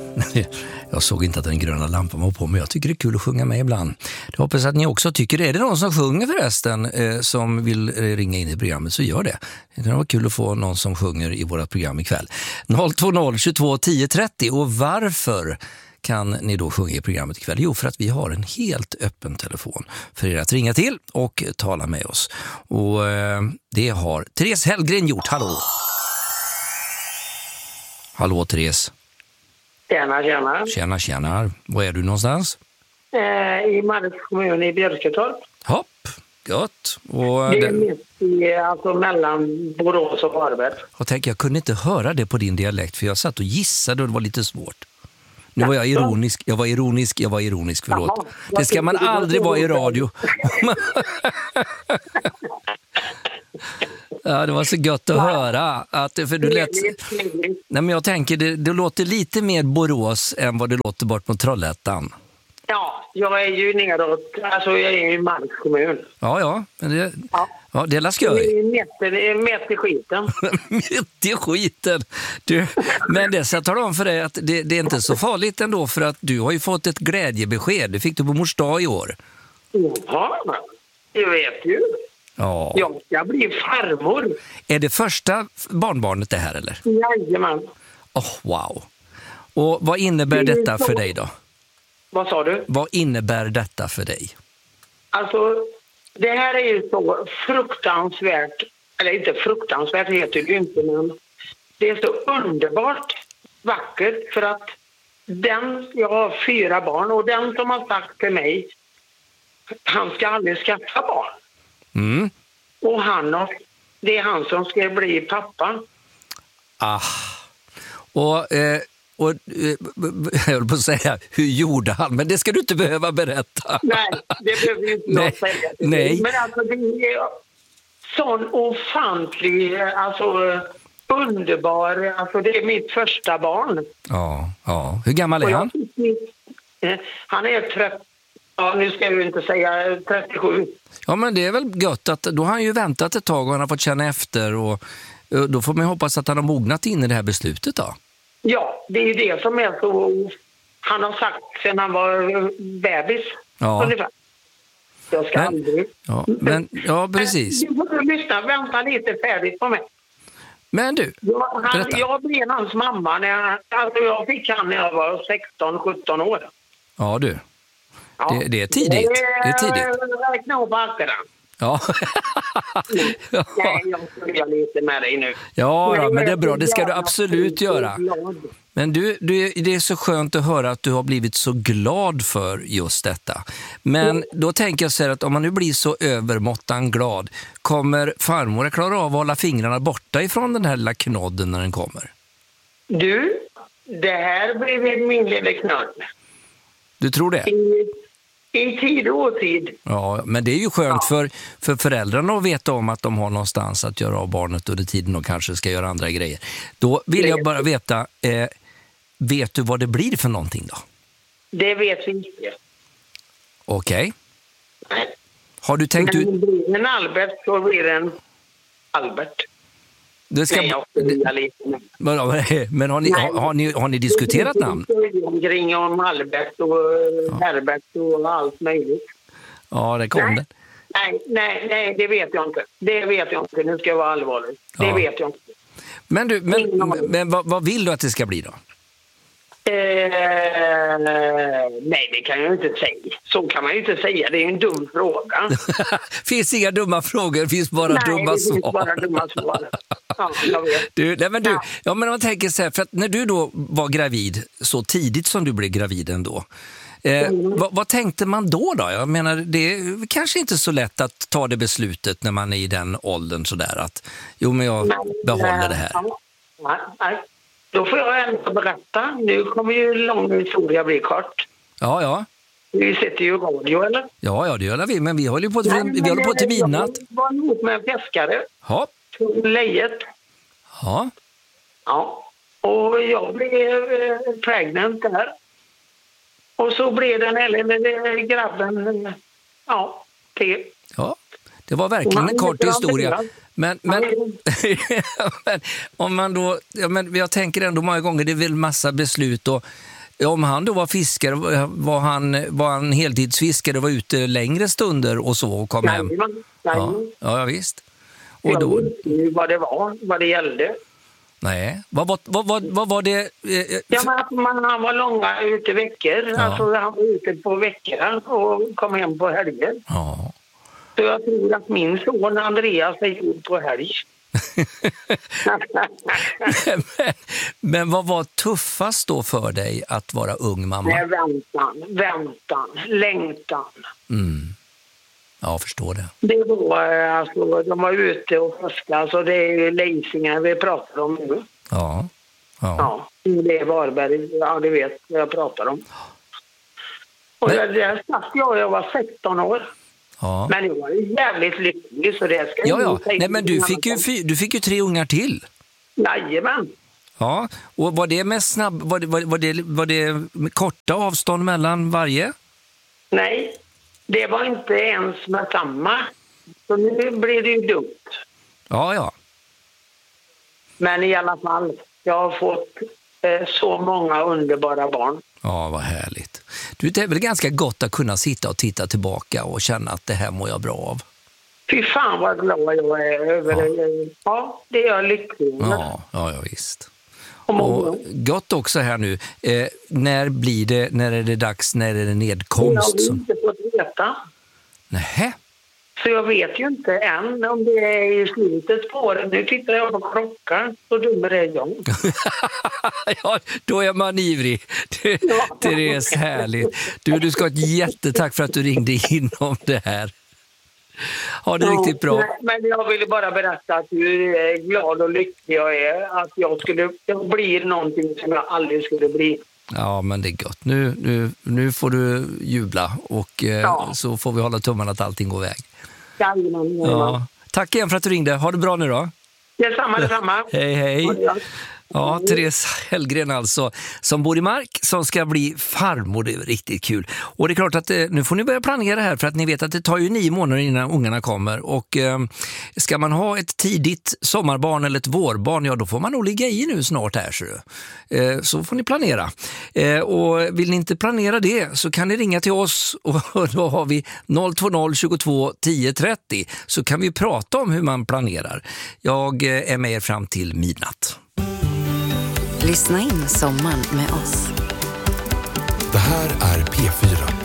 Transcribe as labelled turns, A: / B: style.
A: Jag såg inte att den gröna lampan var på, men jag tycker det är kul att sjunga med ibland. Jag hoppas att ni också tycker det. Är det någon som sjunger förresten som vill ringa in i programmet, så gör det. Det kan vara kul att få någon som sjunger i vårt program ikväll. 020 22 10 30. Och varför kan ni då sjunga i programmet ikväll? Jo, för att vi har en helt öppen telefon för er att ringa till och tala med oss. Och det har Therese Hellgren gjort. Hallå! Hallå, Therese. Tjena. Var är du någonstans?
B: I Marks kommun i Björketorp.
A: Hopp, gott. Och
B: det är mitt alltså mellan Borås och Varberg.
A: Jag kunde inte höra det på din dialekt, för jag satt och gissade och det var lite svårt. Nu var jag ironisk. Jag var ironisk, förlåt.
B: Jaha,
A: det ska man aldrig vara i radio. Ja, det var så gött att höra att för du lät. Nej, men jag tänker det låter lite mer Borås än vad det låter bort mot Trollhättan.
B: Ja, jag är ju neråt, alltså jag är i Marks kommun.
A: Ja, men det det är skoj.
B: Mätt i skiten.
A: Mätt i skiten. Du, men det så jag talar om för dig att det är inte så farligt ändå, för att du har ju fått ett glädjebesked. Det fick du på mors dag i år.
B: Ja, jag vet ju.
A: Ja.
B: Jag ska bli farmor.
A: Är det första barnbarnet det här, eller?
B: Jajamän.
A: Wow. Och vad innebär detta för dig då?
B: Vad sa du?
A: Vad innebär detta för dig?
B: Alltså, det här är ju så fruktansvärt, eller inte fruktansvärt heter det inte, men det är så underbart vackert, för att jag har 4 barn, och den som har sagt till mig, han ska aldrig skaffa barn.
A: Mm.
B: Och det är han som ska bli pappa.
A: Och jag höll på att säga, hur gjorde han? Men det ska du inte behöva berätta.
B: Nej, det behöver inte jag säga.
A: Nej.
B: Men alltså det är sån ofantlig, alltså underbar, alltså det är mitt första barn.
A: Ja. Hur gammal är han?
B: Han är nu ska jag ju inte säga 37.
A: Ja, men det är väl gött att då har han ju väntat ett tag och han har fått känna efter, och då får man hoppas att han har mognat in i det här beslutet då. Ja,
B: det är ju det som är så, han har sagt sen han var bebis.
A: Ja.
B: Ungefär. Jag ska aldrig.
A: Ja, precis.
B: Du får lyssna, vänta lite färdigt på mig.
A: Men du,
B: jag blev hans mamma jag fick han när jag var 16-17 år.
A: Ja, du. Ja. Det är tidigt. Det är tidigt.
B: Räkna upp akterna.
A: Ja.
B: Nej, jag skojar lite med dig nu.
A: Ja, men det är bra. Det ska du absolut göra. Men du, det är så skönt att höra att du har blivit så glad för just detta. Men då tänker jag så här att om man nu blir så övermåttan glad, kommer farmor att klara av att hålla fingrarna borta ifrån den här lilla knodden när den kommer?
B: Du, det här blir min lilla knodd.
A: Du tror det?
B: I tid och otid.
A: Ja, men det är ju skönt för föräldrarna att veta om att de har någonstans att göra av barnet under tiden och kanske ska göra andra grejer. Då vill jag bara veta, vet du vad det blir för någonting då?
B: Det vet vi inte.
A: Okej. Har du tänkt ut...
B: Men blir en Albert så blir det en Albert.
A: Det ska... Men har ni diskuterat namn?
B: Kring om Albert och Herbert och allt möjligt.
A: Ja, det kom det.
B: Nej, det vet jag inte. Nu ska jag vara allvarlig. Det vet jag inte.
A: Men du, men vad vill du att det ska bli då?
B: Nej, det kan jag inte säga. Så kan man ju inte säga. Det är en dum fråga.
A: Finns inga dumma frågor, finns bara dumma svar.
B: Finns bara dumma svar. Ja, jag vet.
A: Men man tänker så här, för att när du då var gravid så tidigt som du blev gravid ändå, vad tänkte man då? Jag menar, det är kanske inte så lätt att ta det beslutet när man är i den åldern sådär att men jag behåller det här.
B: Nej. Då får jag ändå berätta. Nu kommer ju lång historia bli kort.
A: Ja.
B: Vi sitter ju i radio, eller?
A: Ja, det gör vi. Men vi håller på till midnatt.
B: Jag var ihop med en fiskare.
A: Ja.
B: Lejet.
A: Ja.
B: Ja. Och jag blev pregnant där. Och så blev den eller grabben till.
A: Ja, det var verkligen en kort historia. Men om man då, jag tänker ändå många gånger, det är väl massa beslut och om han då var fiskare, var han heltidsfiskare och var ute längre stunder och så och kom hem? Ja, visst. Och då,
B: vad det gällde.
A: Nej, vad var det?
B: Han var långa ute veckor. Ja. Alltså han var ute på veckor och kom hem på helger.
A: Ja.
B: Så jag tror att min son Andreas är gjord på helg.
A: men vad var tuffast då för dig att vara ung mamma?
B: Nej, väntan, längtan.
A: Ja, jag förstår det.
B: Det var alltså, de var ute och fiskade, alltså det är ju Leisingar vi pratar om nu.
A: Ja.
B: Det är Varberg, ja det vet jag pratar om. Och där satt jag var 16 år. Ja. Men jag var jävligt lycklig så det ska
A: jag säga. Nej, men du fick ju 3 ungar till.
B: Jajamän.
A: Ja, och var det med var det med korta avstånd mellan varje?
B: Nej, det var inte ens med samma. Så nu blir det ju dumt.
A: Ja.
B: Men i alla fall, jag har fått så många underbara barn.
A: Ja, vad härligt. Det är väl ganska gott att kunna sitta och titta tillbaka och känna att det här mår jag bra av.
B: Fy fan vad glad jag är över det. Ja, det är jag lycklig.
A: Ja, visst. Och gott också här nu. När är det dags, när är det nedkomst?
B: Jag har inte fått veta.
A: Nähä.
B: Så jag vet ju inte än om det är i slutet på året. Nu tittar jag på klockan, så dum är jag.
A: Ja, då är man ivrig. Therese, härligt. Du ska ha ett jättetack för att du ringde in om det här. Ha det riktigt bra.
B: Men jag ville bara berätta att hur glad och lycklig jag är. Att jag blir någonting som jag aldrig skulle bli.
A: Ja, men det är gott. Nu får du jubla och så får vi hålla tummarna att allting går iväg. Ja. Tack igen för att du ringde. Ha det bra nu då.
B: Detsamma.
A: Hej. Ja, Therese Hellgren alltså, som bor i Mark, som ska bli farmor. Det är riktigt kul. Och det är klart att nu får ni börja planera här, för att ni vet att det tar ju 9 månader innan ungarna kommer. Och ska man ha ett tidigt sommarbarn eller ett vårbarn, ja då får man nog ligga i nu snart här. Så får ni planera. Och vill ni inte planera det så kan ni ringa till oss, och då har vi 020 22 10 30. Så kan vi prata om hur man planerar. Jag är med er fram till midnatt.
C: Lyssna in sommaren med oss.
D: Det här är P4.